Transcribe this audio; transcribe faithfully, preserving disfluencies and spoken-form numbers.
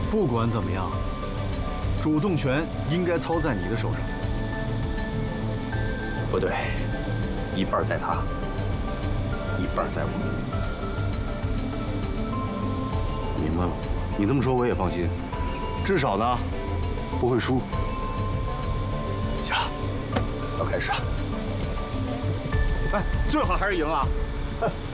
不管怎么样，主动权应该操在你的手上。 不对，一半在他，一半在我。 明白了，你这么说我也放心，至少呢，不会输。 行了，要开始了。 哎，最好还是赢啊！